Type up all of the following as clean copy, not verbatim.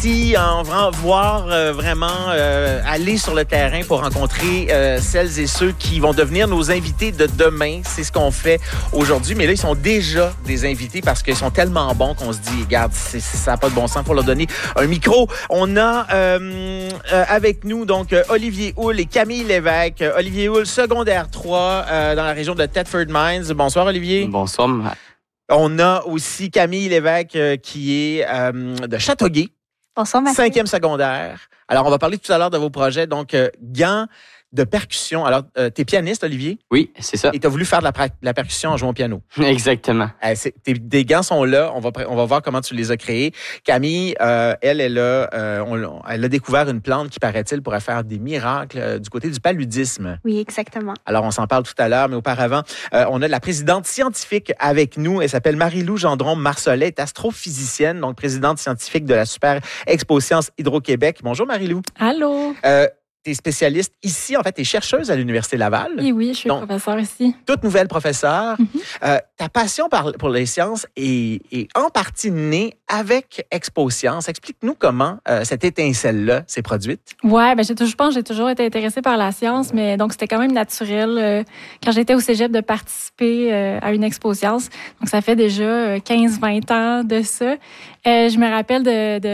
ici, on va voir vraiment aller sur le terrain pour rencontrer celles et ceux qui vont devenir nos invités de demain. C'est ce qu'on fait aujourd'hui. Mais là, ils sont déjà des invités parce qu'ils sont tellement bons qu'on se dit, regarde, ça n'a pas de bon sens pour leur donner un micro. On a avec nous donc Olivier Houle et Camille Lévesque. Olivier Houle, secondaire 3 dans la région de Thetford Mines. Bonsoir, Olivier. Bonsoir. On a aussi Camille Lévesque qui est de Châteauguay. Bonsoir, Mathieu. 5e secondaire. Alors, on va parler tout à l'heure de vos projets. Donc, gants de percussion. Alors, tu es pianiste, Olivier? Oui, c'est ça. Et tu as voulu faire de la percussion en jouant au piano. Exactement. Tes gants sont là. On va voir comment tu les as créés. Camille, elle a découvert une plante qui, paraît-il, pourrait faire des miracles du côté du paludisme. Oui, exactement. Alors, on s'en parle tout à l'heure, mais auparavant, on a la présidente scientifique avec nous. Elle s'appelle Marie-Lou Gendron-Marcelet, est astrophysicienne, donc présidente scientifique de la Super Expo Sciences Hydro-Québec. Bonjour, Marie-Lou. Allô? Tu es spécialiste ici, en fait, tu es chercheuse à l'Université Laval. Oui, je suis professeure ici. Toute nouvelle professeure. Ta passion pour les sciences est en partie née avec Expo Sciences. Explique-nous comment cette étincelle-là s'est produite. Oui, je pense que j'ai toujours été intéressée par la science, mais donc c'était quand même naturel quand j'étais au cégep de participer à une Expo Sciences. Donc ça fait déjà 15-20 ans de ça. Je me rappelle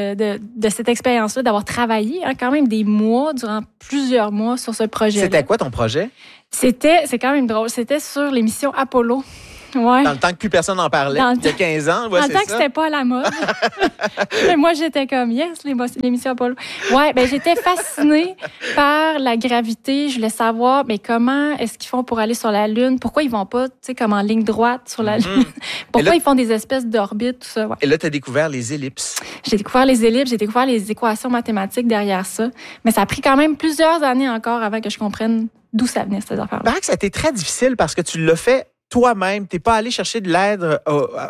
de cette expérience-là, d'avoir travaillé quand même des mois, durant plusieurs mois sur ce projet-là. C'était quoi ton projet? C'est quand même drôle. C'était sur les missions Apollo. Ouais. Dans le temps que plus personne n'en parlait, il y a 15 ans. Ouais, dans le temps que c'était pas à la mode. Mais moi, j'étais comme, yes, l'émission Apollo. Ouais, j'étais fascinée par la gravité. Je voulais savoir, mais comment est-ce qu'ils font pour aller sur la Lune? Pourquoi ils vont pas, tu sais, comme en ligne droite sur la Lune? Pourquoi ils font des espèces d'orbites, tout ça? Ouais. Et là, tu as découvert les ellipses. J'ai découvert les ellipses, j'ai découvert les équations mathématiques derrière ça. Mais ça a pris quand même plusieurs années encore avant que je comprenne d'où ça venait, ces affaires-là. Il paraît que ça a été très difficile parce que tu l'as fait toi-même. Tu n'es pas allé chercher de l'aide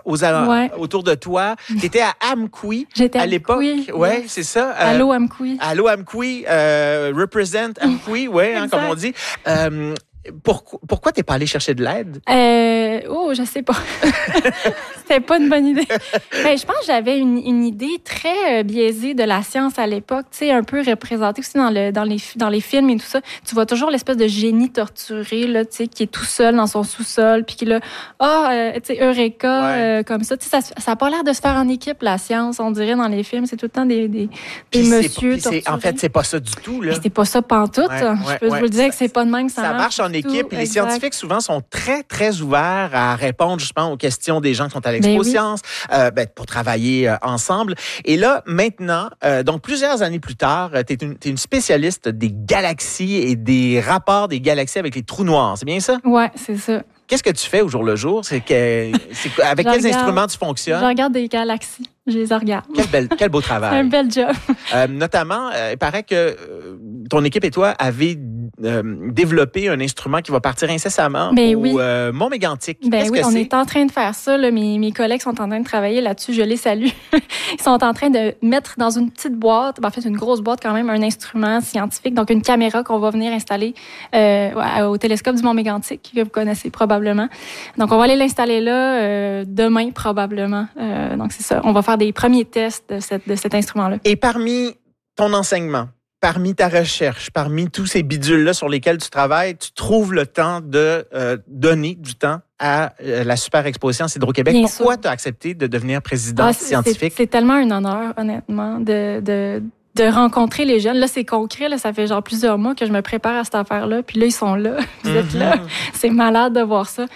autour de toi. Tu étais à Amqui à l'époque. Oui, c'est ça. Allô, Amqui. Allô, Amqui. Represent Amqui, oui, comme on dit. Pourquoi tu n'es pas allé chercher de l'aide? Je sais pas. C'était pas une bonne idée. Je pense que j'avais une idée très biaisée de la science à l'époque, tu sais, un peu représentée aussi dans les films et tout ça. Tu vois toujours l'espèce de génie torturé, là, tu sais, qui est tout seul dans son sous-sol, puis qui là, tu sais, Eureka, comme ça. Tu sais, ça a pas l'air de se faire en équipe, la science, on dirait, dans les films. C'est tout le temps des messieurs torturés. En fait, c'est pas ça du tout, là. C'est pas ça pantoute. Je peux vous dire que c'est pas de même que ça marche. Ça marche en équipe. Les scientifiques, souvent, sont très, très ouverts à répondre, justement, aux questions des gens qui sont à l'Expo Sciences, pour travailler ensemble. Et là, maintenant, donc plusieurs années plus tard, tu es une spécialiste des galaxies et des rapports des galaxies avec les trous noirs. C'est bien ça? Oui, c'est ça. Qu'est-ce que tu fais au jour le jour? Avec quels instruments tu fonctionnes? Je regarde des galaxies. Je les regarde. Quel beau travail. C'est un bel job. Notamment, il paraît que ton équipe et toi avez développé un instrument qui va partir incessamment au Mont Mégantic. On est en train de faire ça. Là. Mes collègues sont en train de travailler là-dessus. Je les salue. Ils sont en train de mettre dans une petite boîte, en fait une grosse boîte quand même, un instrument scientifique, donc une caméra qu'on va venir installer au télescope du Mont Mégantic, que vous connaissez probablement. Donc, on va aller l'installer là demain probablement. Donc, c'est ça. On va faire des premiers tests de cet instrument-là. Et parmi ton enseignement, parmi ta recherche, parmi tous ces bidules-là sur lesquels tu travailles, tu trouves le temps de donner du temps à la Super Expo Sciences Hydro-Québec. Pourquoi tu as accepté de devenir présidente scientifique? C'est tellement un honneur, honnêtement, de rencontrer les jeunes. Là, c'est concret. Là, ça fait genre plusieurs mois que je me prépare à cette affaire-là. Puis là, ils sont là. Vous êtes là. C'est malade de voir ça.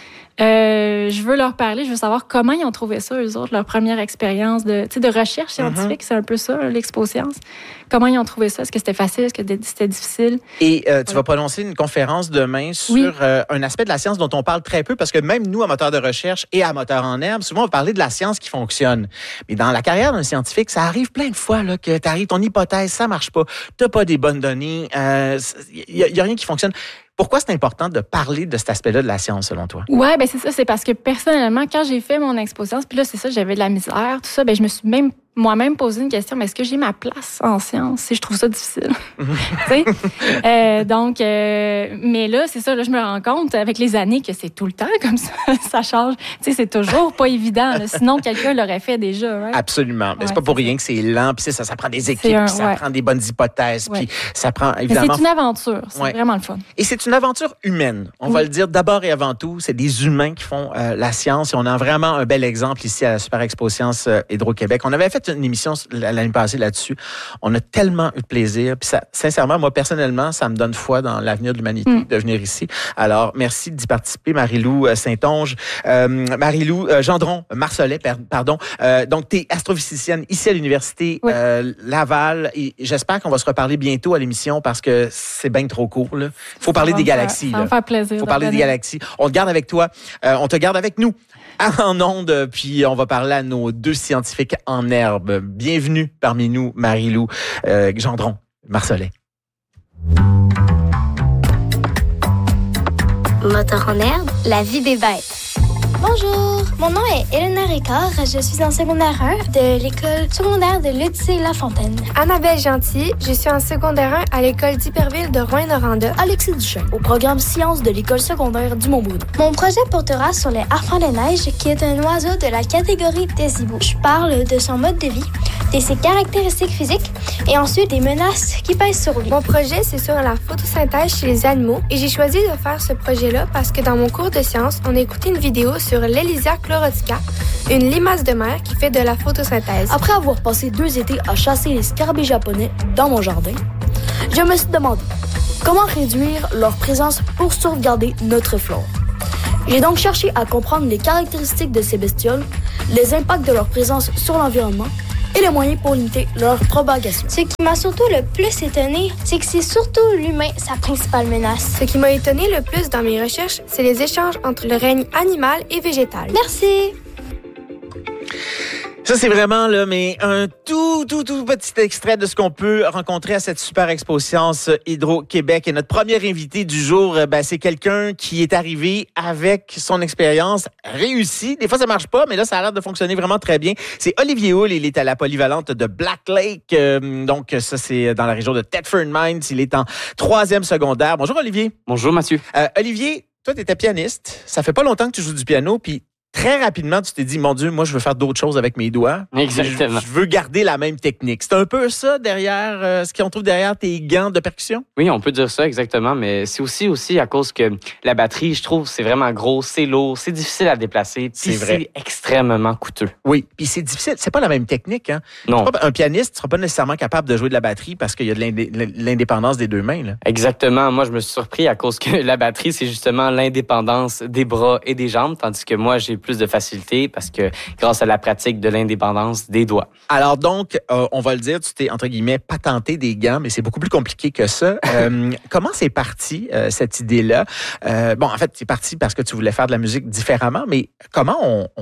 Je veux leur parler. Je veux savoir comment ils ont trouvé ça, eux autres, leur première expérience de recherche scientifique. C'est un peu ça, l'Expo Sciences. Comment ils ont trouvé ça? Est-ce que c'était facile? Est-ce que c'était difficile? Et tu vas prononcer une conférence demain sur un aspect de la science dont on parle très peu, parce que même nous, amateurs de recherche et amateurs en herbe, souvent on va parler de la science qui fonctionne. Mais dans la carrière d'un scientifique, ça arrive plein de fois là, que tu arrives, ton hypothèse, ça marche pas. Tu n'as pas des bonnes données. Il y a rien qui fonctionne. Pourquoi c'est important de parler de cet aspect-là de la science, selon toi? Oui, c'est ça. C'est parce que personnellement, quand j'ai fait mon exposition, puis là, c'est ça, j'avais de la misère, tout ça, je me suis même moi-même posé une question, mais est-ce que j'ai ma place en sciences? Si je trouve ça difficile. Tu sais? Mais là, c'est ça, là, je me rends compte avec les années que c'est tout le temps comme ça. Ça change. Tu sais, c'est toujours pas évident. Là. Sinon, quelqu'un l'aurait fait déjà. Right? Absolument. Mais c'est pas pour rien que c'est lent. Puis ça prend des équipes, puis ça prend des bonnes hypothèses. Puis ça prend évidemment. Mais c'est une aventure. C'est vraiment le fun. Et c'est une aventure humaine. On va le dire d'abord et avant tout. C'est des humains qui font la science. Et on a vraiment un bel exemple ici à la Super Expo Science Hydro-Québec. On avait fait une émission l'année passée là-dessus. On a tellement eu de plaisir. Puis ça, sincèrement, moi, personnellement, ça me donne foi dans l'avenir de l'humanité de venir ici. Alors, merci d'y participer, Marie-Lou Saint-Onge. Marie-Lou Gendron, Marcelet, pardon. Donc, tu es astrophysicienne ici à l'Université Laval. Et j'espère qu'on va se reparler bientôt à l'émission parce que c'est bien trop court. Il faut parler des galaxies. Ça va me faire plaisir. Il faut parler des galaxies. On te garde avec toi. On te garde avec nous. En ondes, puis on va parler à nos deux scientifiques en herbe. Bienvenue parmi nous, Marie-Lou Gendron, Marcelet. Moteur en herbe, la vie des bêtes. Bonjour, mon nom est Elena Ricard. Je suis en secondaire 1 de l'école secondaire de Lutzy-Lafontaine. Annabelle Gentil, je suis en secondaire 1 à l'école d'Hyperville de Rouyn-Noranda. Alexis Duchesne, au programme Sciences de l'école secondaire du Mont-Bruno. Mon projet portera sur les harpans de neige, qui est un oiseau de la catégorie des hiboux. Je parle de son mode de vie, de ses caractéristiques physiques et ensuite des menaces qui pèsent sur lui. Mon projet, c'est sur la photosynthèse chez les animaux et j'ai choisi de faire ce projet-là parce que dans mon cours de sciences, on a écouté une vidéo sur l'Elysia chlorotica, une limace de mer qui fait de la photosynthèse. Après avoir passé 2 étés à chasser les scarabées japonais dans mon jardin, je me suis demandé comment réduire leur présence pour sauvegarder notre flore. J'ai donc cherché à comprendre les caractéristiques de ces bestioles, les impacts de leur présence sur l'environnement et les moyens pour limiter leur propagation. Ce qui m'a surtout le plus étonné, c'est que c'est surtout l'humain sa principale menace. Ce qui m'a étonné le plus dans mes recherches, c'est les échanges entre le règne animal et végétal. Merci! Ça, c'est vraiment là, mais un tout petit extrait de ce qu'on peut rencontrer à cette Super Expo Science Hydro-Québec. Et notre premier invité du jour, c'est quelqu'un qui est arrivé avec son expérience réussie. Des fois, ça marche pas, mais là, ça a l'air de fonctionner vraiment très bien. C'est Olivier Houle. Il est à la polyvalente de Black Lake. Donc, ça, c'est dans la région de Thetford Mines. Il est en 3e secondaire. Bonjour, Olivier. Bonjour, Mathieu. Olivier, toi, tu étais pianiste. Ça fait pas longtemps que tu joues du piano, puis très rapidement, tu t'es dit, mon Dieu, moi, je veux faire d'autres choses avec mes doigts. Exactement. Je veux garder la même technique. C'est un peu ça derrière ce qu'on trouve derrière tes gants de percussion? Oui, on peut dire ça exactement, mais c'est aussi à cause que la batterie, je trouve, c'est vraiment gros, c'est lourd, c'est difficile à déplacer, puis c'est extrêmement coûteux. Oui, puis c'est difficile. C'est pas la même technique, hein? Non. Un pianiste ne sera pas nécessairement capable de jouer de la batterie parce qu'il y a de l'indépendance des deux mains, là. Exactement. Moi, je me suis surpris à cause que la batterie, c'est justement l'indépendance des bras et des jambes, tandis que moi, j'ai plus de facilité parce que grâce à la pratique de l'indépendance des doigts. Alors donc, on va le dire, tu t'es, entre guillemets, patenté des gants, mais c'est beaucoup plus compliqué que ça. Comment c'est parti, cette idée-là? En fait, c'est parti parce que tu voulais faire de la musique différemment, mais comment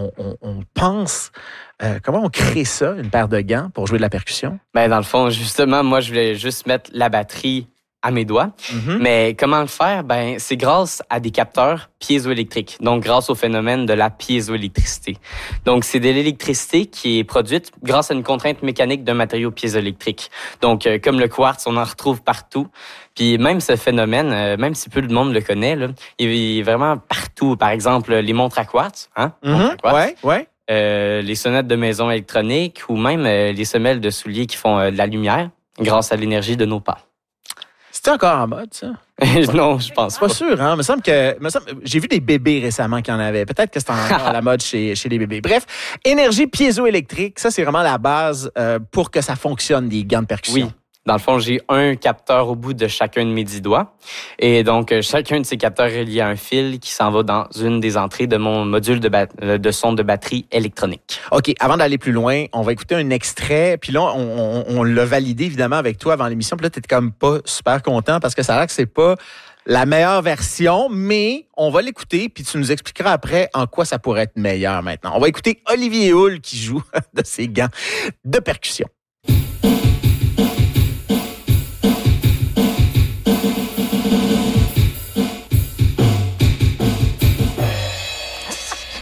on pense... comment on crée ça, une paire de gants pour jouer de la percussion? Dans le fond, justement, moi, je voulais juste mettre la batterie à mes doigts. Mais comment le faire? C'est grâce à des capteurs piézoélectriques. Donc, grâce au phénomène de la piézoélectricité. Donc, c'est de l'électricité qui est produite grâce à une contrainte mécanique d'un matériau piézoélectrique. Donc, comme le quartz, on en retrouve partout. Puis même ce phénomène, même si peu de monde le connaît, là, il est vraiment partout. Par exemple, les montres à quartz, hein? Montres à quartz. Ouais. Les sonnettes de maison électroniques ou même les semelles de souliers qui font de la lumière grâce à l'énergie de nos pas. C'est encore en mode, ça? Non, je pense pas. Pas sûr, hein? J'ai vu des bébés récemment qui en avaient. Peut-être que c'est encore à la mode chez les bébés. Bref, énergie piézoélectrique, ça, c'est vraiment la base pour que ça fonctionne, des gants de percussion. Oui. Dans le fond, j'ai un capteur au bout de chacun de mes 10 doigts. Et donc, chacun de ces capteurs est relié à un fil qui s'en va dans une des entrées de mon module de son de batterie électronique. OK. Avant d'aller plus loin, on va écouter un extrait. Puis là, on l'a validé, évidemment, avec toi avant l'émission. Puis là, t'es comme pas super content parce que ça a l'air que c'est pas la meilleure version, mais on va l'écouter, puis tu nous expliqueras après en quoi ça pourrait être meilleur maintenant. On va écouter Olivier Houle qui joue de ses gants de percussion.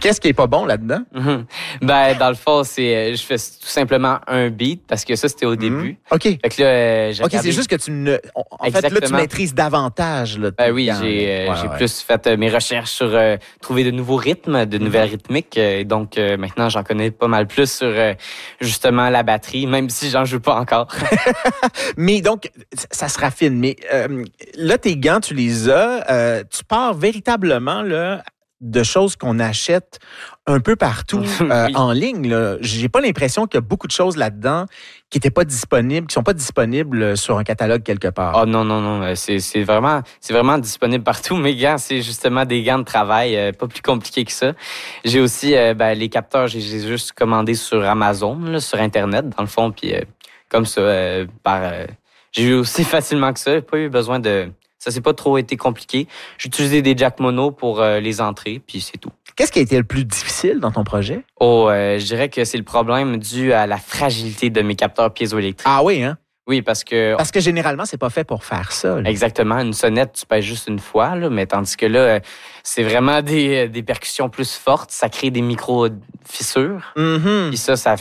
Qu'est-ce qui est pas bon là-dedans? Ben, dans le fond, je fais tout simplement un beat parce que ça, c'était au début. OK. Fait que là, j'ai regardé... c'est juste que en fait, là, tu maîtrises davantage. Là, oui, j'ai plus fait mes recherches sur trouver de nouveaux rythmes, de nouvelles rythmiques. Et donc, maintenant, j'en connais pas mal plus sur justement la batterie, même si j'en joue pas encore. Mais donc, ça se raffine. Mais là, tes gants, tu les as. Tu pars véritablement là, de choses qu'on achète un peu partout en ligne. Là. J'ai pas l'impression qu'il y a beaucoup de choses là-dedans qui sont pas disponibles sur un catalogue quelque part. Oh non. C'est vraiment disponible partout. Mes gants, c'est justement des gants de travail, pas plus compliqué que ça. J'ai aussi les capteurs, j'ai juste commandé sur Amazon, là, sur Internet, dans le fond, puis comme ça, j'ai eu aussi facilement que ça. J'ai pas eu besoin de... Ça s'est pas trop été compliqué. J'ai utilisé des jacks mono pour les entrées, puis c'est tout. Qu'est-ce qui a été le plus difficile dans ton projet? Je dirais que c'est le problème dû à la fragilité de mes capteurs piézoélectriques. Ah oui, hein? Oui, parce que généralement, c'est pas fait pour faire ça. Là. Exactement. Une sonnette, tu pèses juste une fois, là, mais tandis que là, c'est vraiment des percussions plus fortes. Ça crée des micro-fissures. Puis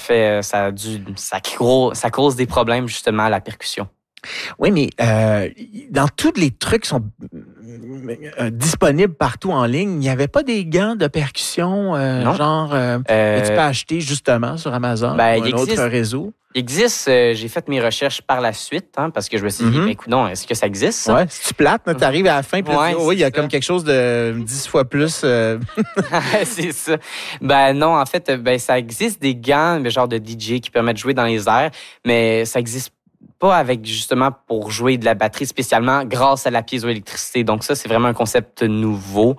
ça cause des problèmes, justement, à la percussion. Oui, mais dans tous les trucs qui sont disponibles partout en ligne, il n'y avait pas des gants de percussion que tu peux acheter justement sur Amazon ou un autre réseau? Il existe. J'ai fait mes recherches par la suite parce que je me suis dit, écoute, est-ce que ça existe? Ça? Ouais, si tu plates, tu arrives à la fin puis il y a comme quelque chose de 10 fois plus. C'est ça. Ben non, en fait, ça existe des gants, genre de DJ qui permettent de jouer dans les airs, mais ça existe pas avec justement pour jouer de la batterie spécialement grâce à la piézoélectricité. Donc ça, c'est vraiment un concept nouveau.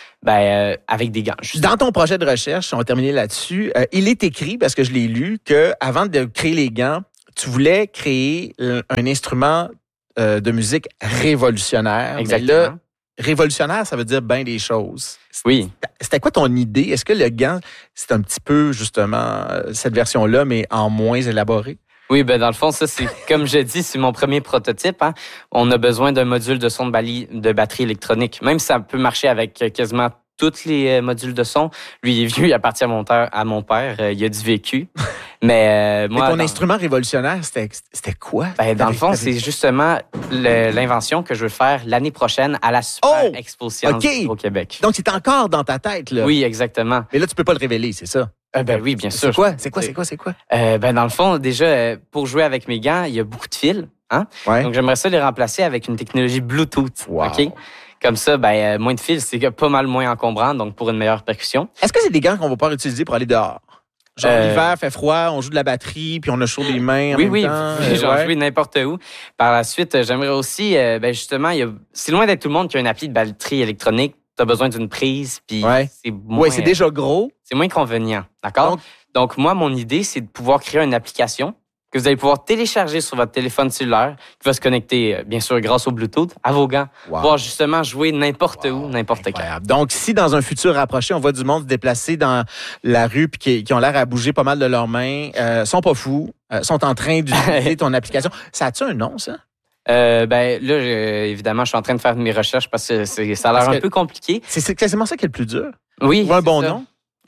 Avec des gants. Dans ton projet de recherche, on va terminer là-dessus, il est écrit, parce que je l'ai lu, qu'avant de créer les gants, tu voulais créer un instrument de musique révolutionnaire. Exactement. Mais là, révolutionnaire, ça veut dire bien des choses. Oui. C'était quoi ton idée? Est-ce que le gant, c'est un petit peu justement cette version-là, mais en moins élaborée? Oui, dans le fond, ça, c'est, comme je dis, c'est mon premier prototype. Hein. On a besoin d'un module de son de batterie électronique. Même si ça peut marcher avec quasiment tous les modules de son. Lui, il est vieux, il appartient à mon père. Il a du vécu. Mais moi... Mais ton instrument révolutionnaire, c'était quoi? Dans le fond, c'est justement l'invention que je veux faire l'année prochaine à la Super Expo Science au Québec. Donc, c'est encore dans ta tête, là? Oui, exactement. Mais là, tu peux pas le révéler, c'est ça? Oui, bien sûr. C'est quoi? Dans le fond, déjà, pour jouer avec mes gants, il y a beaucoup de fils. Hein? Ouais. Donc, j'aimerais ça les remplacer avec une technologie Bluetooth. Wow. OK? Comme ça, moins de fils, c'est pas mal moins encombrant, donc pour une meilleure percussion. Est-ce que c'est des gants qu'on va pouvoir utiliser pour aller dehors? Genre, l'hiver fait froid, on joue de la batterie, puis on a chaud des mains en même temps. Oui, j'en joue n'importe où. Par la suite, j'aimerais aussi, justement, c'est loin d'être tout le monde qui a une appli de batterie électronique. Tu as besoin d'une prise, puis c'est moins... Oui, c'est déjà gros. C'est moins convenient, d'accord? Donc, moi, mon idée, c'est de pouvoir créer une application que vous allez pouvoir télécharger sur votre téléphone cellulaire, qui va se connecter, bien sûr, grâce au Bluetooth, à vos gants, pour pouvoir justement jouer n'importe où, n'importe quand. Donc, si dans un futur rapproché, on voit du monde se déplacer dans la rue puis qui ont l'air à bouger pas mal de leurs mains, sont pas fous, sont en train d'utiliser ton application, ça a-tu un nom, ça? Évidemment, je suis en train de faire mes recherches parce que ça a l'air un peu compliqué. C'est quasiment ça qui est le plus dur. Oui. Trouver un bon nom.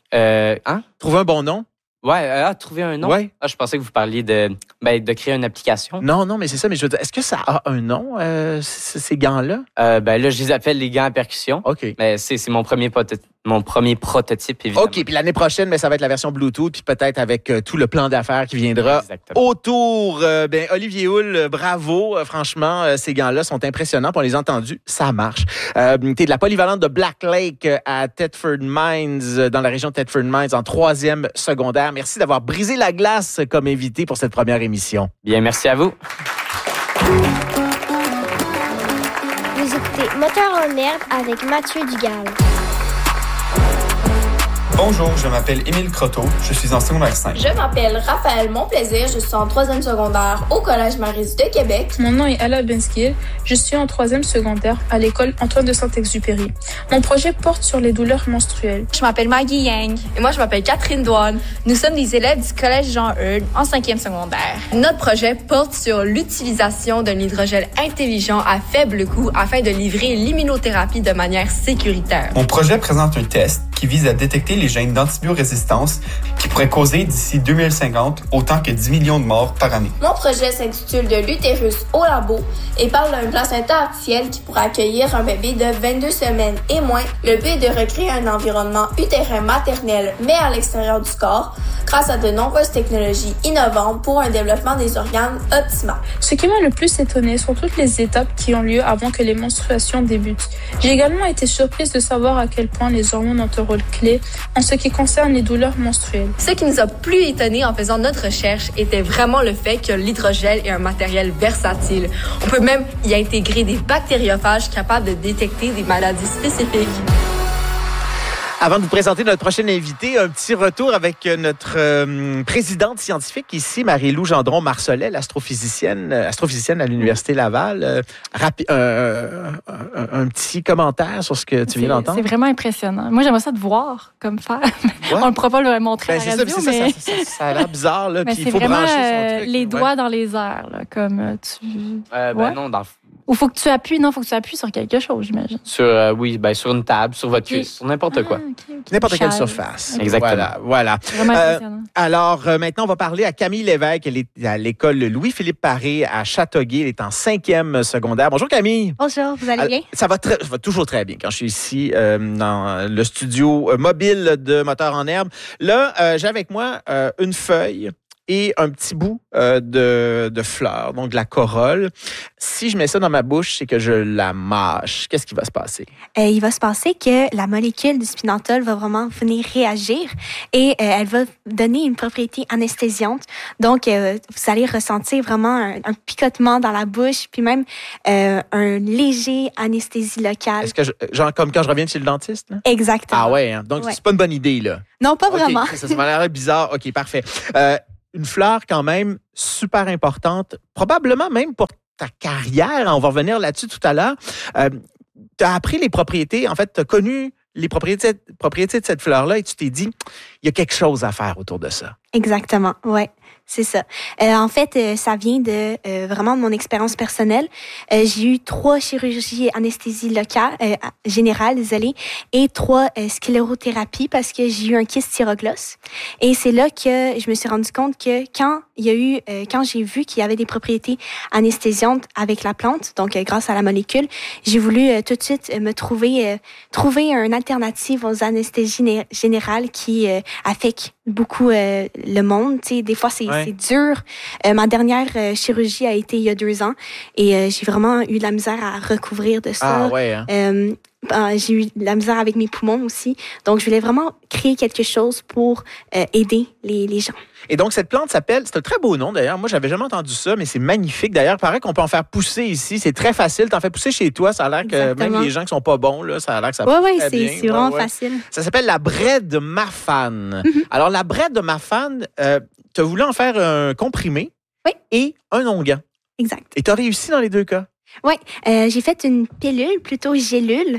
Trouver un bon nom. Ouais, trouver un nom. Ouais. Je pensais que vous parliez de créer une application. Non, mais c'est ça. Mais je veux dire, est-ce que ça a un nom, ces gants-là? Là, je les appelle les gants à percussion. OK. Mais c'est mon premier prototype, évidemment. OK, puis l'année prochaine, mais ça va être la version Bluetooth, puis peut-être avec tout le plan d'affaires qui viendra autour. Olivier Houle, bravo. Franchement, ces gants-là sont impressionnants. Puis on les a entendus, ça marche. T'es de la polyvalente de Black Lake à Thetford Mines, dans la région de Thetford Mines, en 3e secondaire. Merci d'avoir brisé la glace comme invité pour cette première émission. Bien, merci à vous. Vous écoutez Moteur en herbe avec Mathieu Dugal. Bonjour, je m'appelle Émile Croteau, je suis en secondaire 5. Je m'appelle Raphaël Monplaisir, je suis en 3e secondaire au Collège Maryse de Québec. Mon nom est Ala Benskil, je suis en 3e secondaire à l'école Antoine de Saint-Exupéry. Mon projet porte sur les douleurs menstruelles. Je m'appelle Maggie Yang. Et moi, je m'appelle Catherine Douane. Nous sommes des élèves du Collège Jean-Eudes en 5e secondaire. Notre projet porte sur l'utilisation d'un hydrogel intelligent à faible coût afin de livrer l'immunothérapie de manière sécuritaire. Mon projet présente un test qui qui vise à détecter les gènes d'antibiorésistance qui pourraient causer d'ici 2050 autant que 10 millions de morts par année. Mon projet s'intitule De l'utérus au labo et parle d'un placenta artificiel qui pourrait accueillir un bébé de 22 semaines et moins. Le but est de recréer un environnement utérin maternel mais à l'extérieur du corps grâce à de nombreuses technologies innovantes pour un développement des organes optimal. Ce qui m'a le plus étonné sont toutes les étapes qui ont lieu avant que les menstruations débutent. J'ai également été surprise de savoir à quel point les hormones ont un rôle clé en ce qui concerne les douleurs menstruelles. Ce qui nous a plus étonnés en faisant notre recherche était vraiment le fait que l'hydrogel est un matériel versatile. On peut même y intégrer des bactériophages capables de détecter des maladies spécifiques. Avant de vous présenter notre prochaine invitée, un petit retour avec notre présidente scientifique ici, Marie-Lou Gendron-Marcelet, l'astrophysicienne à l'Université Laval. Un petit commentaire sur ce que tu viens d'entendre? C'est vraiment impressionnant. Moi, j'aimerais ça te voir comme faire. Ouais. On ne pourra pas le montrer à la radio, mais... Ça a l'air bizarre, là, puis il faut vraiment, brancher son truc. Les doigts dans les airs, là, comme tu... Non, dans le Ou faut que tu appuies, sur quelque chose, j'imagine. Sur une table, sur votre cuisse, sur n'importe quoi. Okay. N'importe quelle surface. Okay. Exactement. Voilà. Vraiment impressionnant. Alors, maintenant, on va parler à Camille Lévesque. Elle est à l'école Louis-Philippe Paré à Châteauguay. Elle est en 5e secondaire. Bonjour, Camille. Bonjour, vous allez bien? Ça va toujours très bien quand je suis ici dans le studio mobile de Moteurs en herbe. Là, j'ai avec moi une feuille et un petit bout de fleur, donc de la corolle. Si je mets ça dans ma bouche, c'est que je la mâche. Qu'est-ce qui va se passer? Il va se passer que la molécule du spinantol va vraiment venir réagir et elle va donner une propriété anesthésiante. Donc, vous allez ressentir vraiment un picotement dans la bouche, puis même un léger anesthésie locale. Est-ce que, genre comme quand je reviens de chez le dentiste? Là? Exactement. Ah ouais, hein? Donc c'est pas une bonne idée, là? Non, pas vraiment. Ça m'a l'air bizarre. OK, parfait. Une fleur quand même super importante, probablement même pour ta carrière. On va revenir là-dessus tout à l'heure. Tu as appris les propriétés, en fait, tu as connu les propriétés de cette fleur-là et tu t'es dit, il y a quelque chose à faire autour de ça. Exactement, ouais. C'est ça. En fait, ça vient de vraiment de mon expérience personnelle. J'ai eu 3 chirurgies anesthésie locale, générale, et 3 sclérothérapies parce que j'ai eu un kyste thyroglose. Et c'est là que je me suis rendu compte que quand j'ai vu qu'il y avait des propriétés anesthésiantes avec la plante, donc grâce à la molécule, j'ai voulu tout de suite trouver une alternative aux anesthésies générales qui affectent beaucoup le monde. Tu sais, des fois, c'est dur. Ma dernière chirurgie a été il y a 2 ans et j'ai vraiment eu de la misère à recouvrir de ça. Ah ouais, hein? J'ai eu de la misère avec mes poumons aussi. Donc, je voulais vraiment créer quelque chose pour aider les gens. Et donc, cette plante s'appelle, c'est un très beau nom d'ailleurs. Moi, j'avais jamais entendu ça, mais c'est magnifique. D'ailleurs, il paraît qu'on peut en faire pousser ici. C'est très facile. T'en fais pousser chez toi. Ça a l'air que même les gens qui sont pas bons, là, ça a l'air que ça pousse très bien. C'est vraiment facile. Ça s'appelle la braie de Mafane. Mm-hmm. Alors, la braie de Mafane, tu as voulu en faire un comprimé et un onguent. Exact. Et tu as réussi dans les 2 cas. Oui, j'ai fait une pilule, plutôt gélule,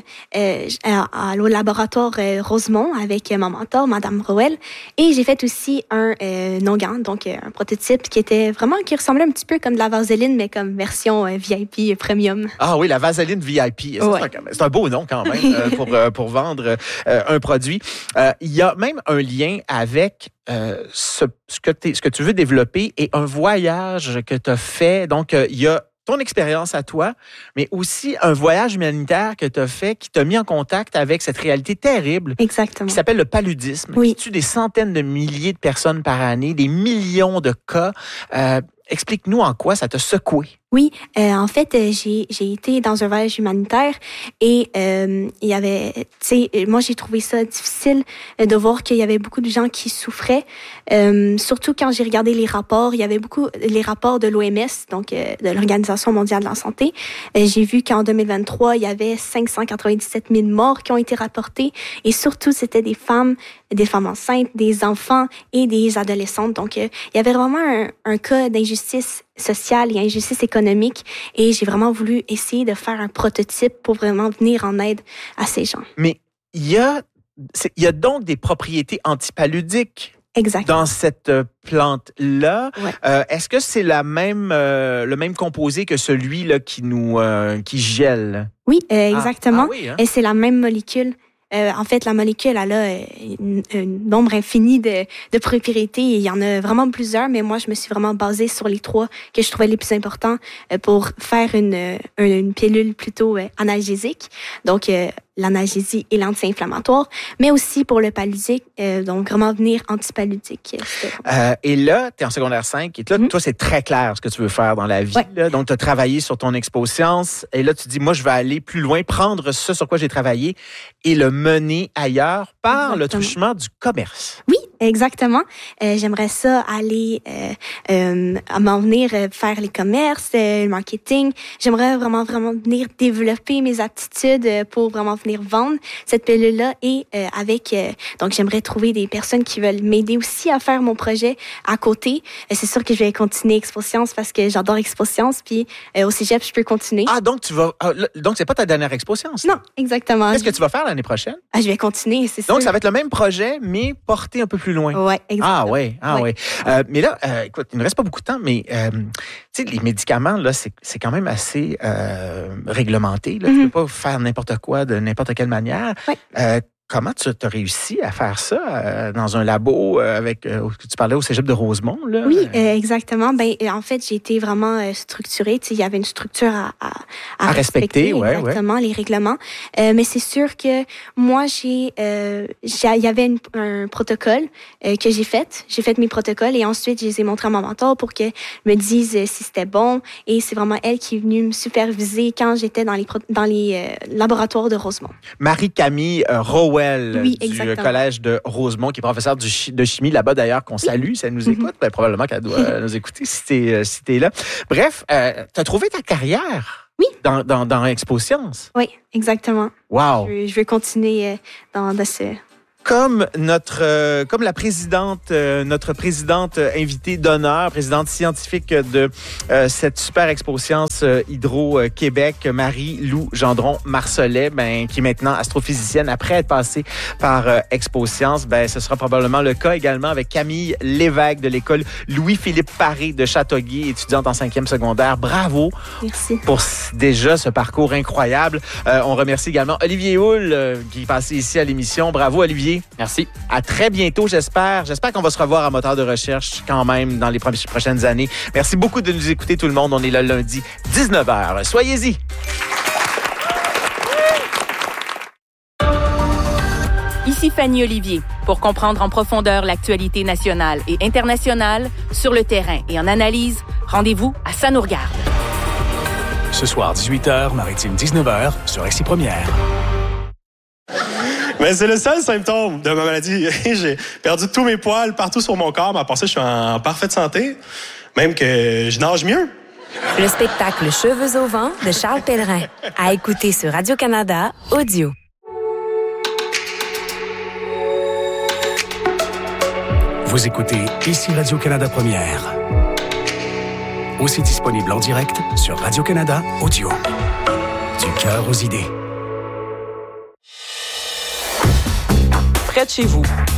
au laboratoire Rosemont avec ma mentor, Madame Roel. Et j'ai fait aussi un onguent, donc un prototype qui ressemblait un petit peu comme de la vaseline, mais comme version VIP premium. Ah oui, la vaseline VIP. C'est un beau nom quand même pour vendre un produit. Il y a même un lien avec ce que tu veux développer et un voyage que tu as fait. Donc, il y a ton expérience à toi, mais aussi un voyage humanitaire que tu as fait qui t'a mis en contact avec cette réalité terrible. Exactement. Qui s'appelle le paludisme, qui tue des centaines de milliers de personnes par année, des millions de cas. Explique-nous en quoi ça t'a secoué. Oui, en fait, j'ai été dans un voyage humanitaire et il y avait, tu sais, moi j'ai trouvé ça difficile de voir qu'il y avait beaucoup de gens qui souffraient. Surtout quand j'ai regardé les rapports, il y avait beaucoup les rapports de l'OMS, donc de l'Organisation mondiale de la santé. J'ai vu qu'en 2023, il y avait 597 000 morts qui ont été rapportés et surtout c'était des femmes enceintes, des enfants et des adolescentes. Donc il y avait vraiment un cas d'injustice sociale et injustice économique et j'ai vraiment voulu essayer de faire un prototype pour vraiment venir en aide à ces gens. Mais il y a donc des propriétés antipaludiques. Exact. Dans cette plante-là. Ouais. Est-ce que c'est le même composé que celui là qui gèle? Oui, exactement. Oui, hein? Et c'est la même molécule. En fait, la molécule, elle a un nombre infini de propriétés. Il y en a vraiment plusieurs, mais moi, je me suis vraiment basée sur les 3 que je trouvais les plus importants pour faire une pilule plutôt analgésique. Donc, l'analgésie et l'anti-inflammatoire, mais aussi pour le paludique, donc vraiment venir antipaludique. Et là, tu es en secondaire 5, et là, toi, c'est très clair ce que tu veux faire dans la vie. Ouais. Là. Donc, tu as travaillé sur ton expo-science, et là, tu dis, moi, je vais aller plus loin, prendre ce sur quoi j'ai travaillé et le mener ailleurs par le truchement du commerce. Oui, exactement. J'aimerais ça aller m'en venir faire les commerces, le marketing. J'aimerais vraiment venir développer mes aptitudes pour vraiment venir vendre cette pilule-là et donc j'aimerais trouver des personnes qui veulent m'aider aussi à faire mon projet à côté. C'est sûr que je vais continuer Expo-Science parce que j'adore Expo-Science, puis au cégep, je peux continuer. Ah, donc donc c'est pas ta dernière Expo-Science? Non, exactement. Qu'est-ce que tu vas faire l'année prochaine? Ah, je vais continuer, c'est sûr. Donc, ça va être le même projet, mais porté un peu plus loin. Oui, exactement. Ah, ouais. Mais là, écoute, il ne reste pas beaucoup de temps, mais tu sais, les médicaments, là, c'est quand même assez réglementé. Là. Tu peux pas faire n'importe quoi de n'importe quelle manière. Ouais. Comment tu as réussi à faire ça dans un labo tu parlais au cégep de Rosemont? Là? Oui, exactement. En fait, j'ai été vraiment structurée. Il y avait une structure à respecter. Exactement, les règlements. Mais c'est sûr que moi, il y avait un protocole que j'ai fait. J'ai fait mes protocoles et ensuite, je les ai montrés à mon mentor pour qu'elle me dise si c'était bon. Et c'est vraiment elle qui est venue me superviser quand j'étais dans les laboratoires de Rosemont. Marie-Camille Rowell du exactement. Collège de Rosemont, qui est professeure de chimie là-bas d'ailleurs, qu'on salue, si elle nous écoute. Probablement qu'elle doit nous écouter si t'es là. Bref, tu as trouvé ta carrière dans Expo-Science. Oui, exactement. Wow. Je vais continuer dans ce... Comme la présidente, notre présidente invitée d'honneur, présidente scientifique de cette super Expo-Science Hydro-Québec, Marie-Lou Gendron-Marcelet, qui est maintenant astrophysicienne après être passée par Expo-Science. Ce sera probablement le cas également avec Camille Lévesque de l'école Louis-Philippe Paré de Châteauguay, étudiante en 5e secondaire. Bravo. Merci. Pour déjà ce parcours incroyable. On remercie également Olivier Houle qui est passé ici à l'émission. Bravo, Olivier. Merci. À très bientôt, j'espère. J'espère qu'on va se revoir à Moteur de recherche quand même dans les prochaines années. Merci beaucoup de nous écouter, tout le monde. On est là lundi, 19h. Soyez-y. Ici Fanny Olivier. Pour comprendre en profondeur l'actualité nationale et internationale, sur le terrain et en analyse, rendez-vous à Ça nous regarde. Ce soir, 18h, Maritime 19h, sur RCI Première. Mais c'est le seul symptôme de ma maladie. J'ai perdu tous mes poils partout sur mon corps, mais à part ça, je suis en parfaite santé. Même que je nage mieux. Le spectacle Cheveux au vent de Charles Pellerin. À écouter sur Radio-Canada Audio. Vous écoutez ici Radio-Canada Première. Aussi disponible en direct sur Radio-Canada Audio. Du cœur aux idées. Près de chez vous,